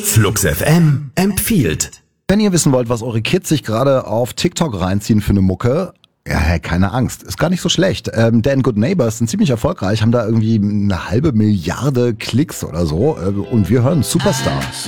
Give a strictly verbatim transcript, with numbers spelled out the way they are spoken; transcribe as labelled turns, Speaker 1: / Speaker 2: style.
Speaker 1: Flux F M empfiehlt.
Speaker 2: Wenn ihr wissen wollt, was eure Kids sich gerade auf TikTok reinziehen für eine Mucke, ja, hey, keine Angst, ist gar nicht so schlecht. Ähm, Dan Good Neighbors sind ziemlich erfolgreich, haben da irgendwie eine halbe Milliarde Klicks oder so. Äh, und wir hören Superstar.